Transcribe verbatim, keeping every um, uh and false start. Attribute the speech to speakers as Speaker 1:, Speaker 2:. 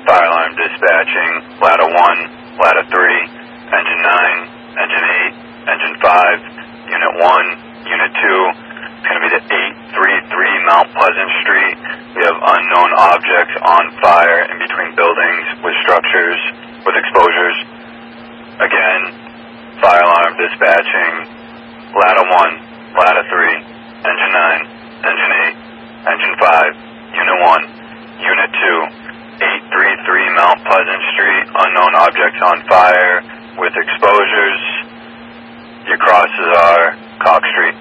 Speaker 1: Fire alarm dispatching, ladder one, ladder three, engine nine, engine eight, engine five, unit one, unit two. It's going to be the eight thirty-three Mount Pleasant Street. We have unknown objects on fire in between buildings with structures, with exposures. Again, fire alarm dispatching, ladder one, ladder three, engine nine, engine eight, engine five, unit one, unit two, eight thirty-three Mount Pleasant Street, unknown objects on fire with exposures. Your crosses are Cox Street.